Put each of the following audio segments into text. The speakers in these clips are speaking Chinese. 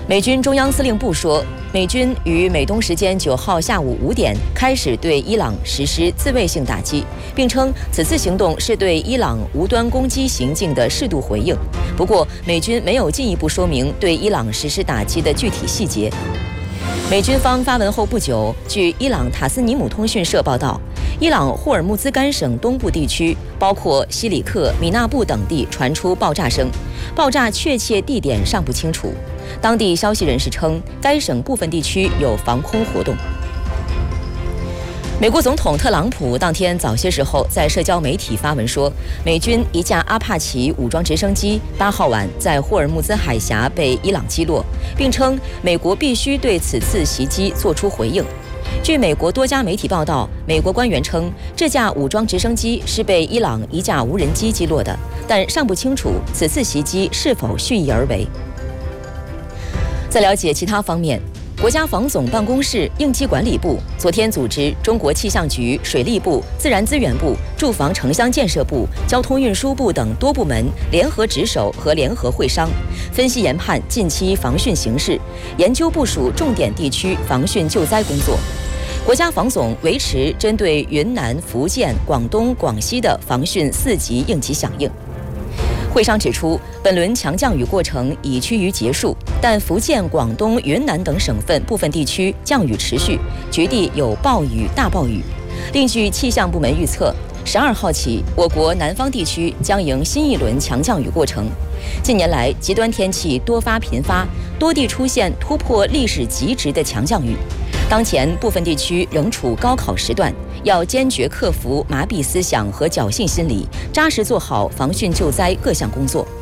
美军中央司令部说，美军于美东时间9号下午5点开始对伊朗实施自卫性打击，并称此次行动是对伊朗无端攻击行径的适度回应。不过，美军没有进一步说明对伊朗实施打击的具体细节。美军方发文后不久，据伊朗塔斯尼姆通讯社报道，伊朗霍尔木兹干省东部地区，包括西里克、米纳布等地传出爆炸声，爆炸确切地点尚不清楚。当地消息人士称，该省部分地区有防空活动。美国总统特朗普当天早些时候在社交媒体发文说，美军一架阿帕奇武装直升机8号晚在霍尔木兹海峡被伊朗击落，并称美国必须对此次袭击做出回应。据美国多家媒体报道，美国官员称这架武装直升机是被伊朗一架无人机击落的，但尚不清楚此次袭击是否蓄意而为。在了解其他方面，国家防总办公室应急管理部昨天组织中国气象局、水利部、自然资源部、住房城乡建设部、交通运输部等多部门联合值守和联合会商，分析研判近期防汛形势，研究部署重点地区防汛救灾工作。国家防总维持针对云南、福建、广东、广西的防汛4级应急响应。会商指出，本轮强降雨过程已趋于结束，但福建、广东、云南等省份部分地区降雨持续，局地有暴雨、大暴雨。另据气象部门预测，12号起，我国南方地区将迎新一轮强降雨过程。近年来，极端天气多发频发，多地出现突破历史极值的强降雨。当前部分地区仍处高考时段，要坚决克服麻痹思想和侥幸心理，扎实做好防汛救灾各项工作。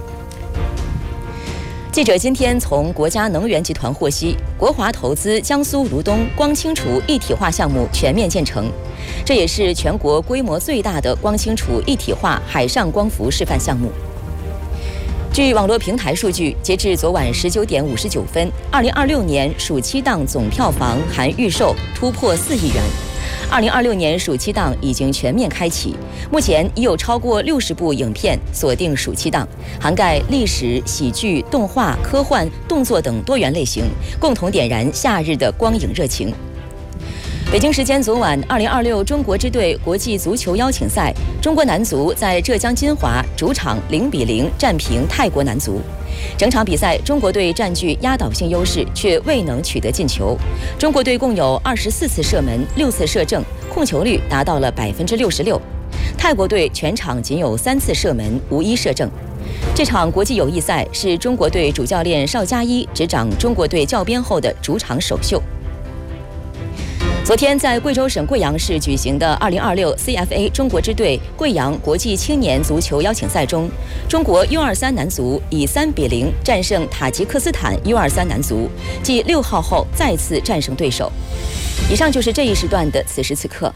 记者今天从国家能源集团获悉，国华投资江苏如东光清除一体化项目全面建成，这也是全国规模最大的光清除一体化海上光伏示范项目。据网络平台数据，截至昨晚19点59分，2026年暑期档总票房含预售突破4亿元。2026年暑期档已经全面开启，目前已有超过60部影片锁定暑期档，涵盖历史、喜剧、动画、科幻、动作等多元类型，共同点燃夏日的光影热情。北京时间昨晚，2026中国之队国际足球邀请赛，中国男足在浙江金华主场0-0战平泰国男足。整场比赛，中国队占据压倒性优势，却未能取得进球。中国队共有24次射门，6次射正，控球率达到了66%。泰国队全场仅有3次射门，无一射正。这场国际友谊赛是中国队主教练邵佳一执掌中国队教鞭后的主场首秀。昨天在贵州省贵阳市举行的2026 CFA 中国之队贵阳国际青年足球邀请赛中，中国 U23 男足以3-0战胜塔吉克斯坦 U23 男足，继6号后再次战胜对手。以上就是这一时段的此时此刻。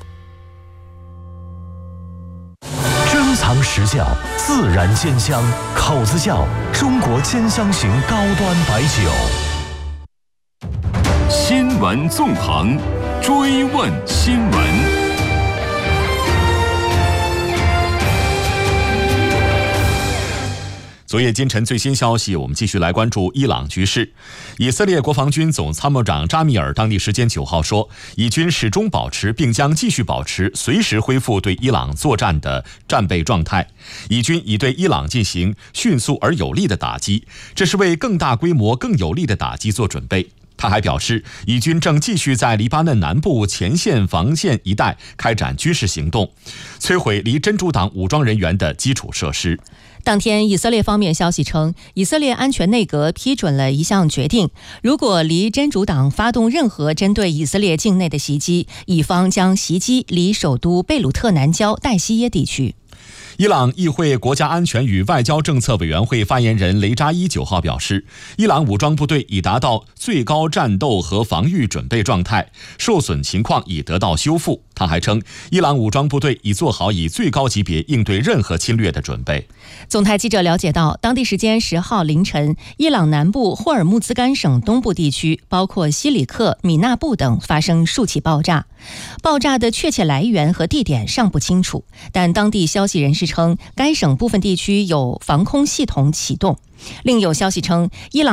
珍藏实窖，自然鲜香，口子窖中国兼香型高端白酒。 新闻纵横，追问新闻。 昨夜今晨最新消息，我们继续来关注伊朗局势。以色列国防军总参谋长扎米尔当地时间9号说，以军始终保持并将继续保持随时恢复对伊朗作战的战备状态。以军已对伊朗进行迅速而有力的打击，这是为更大规模、更有力的打击做准备。他还表示，以军正继续在黎巴嫩南部前线防线一带开展军事行动，摧毁离真主党武装人员的基础设施。 当天，以色列方面消息称，以色列安全内阁批准了一项决定，如果离真主党发动任何针对以色列境内的袭击，以方将袭击离首都贝鲁特南郊代西耶地区。 伊朗议会国家安全与外交政策委员会发言人雷扎伊9号表示，伊朗武装部队已达到最高战斗和防御准备状态，受损情况已得到修复。他还称，伊朗武装部队已做好以最高级别应对任何侵略的准备。 总台记者了解到，当地时间10号凌晨，伊朗南部霍尔木兹干省东部地区，包括西里克、米纳布等发生数起爆炸。爆炸的确切来源和地点尚不清楚，但当地消息人士称，该省部分地区有防空系统启动。另有消息称，伊朗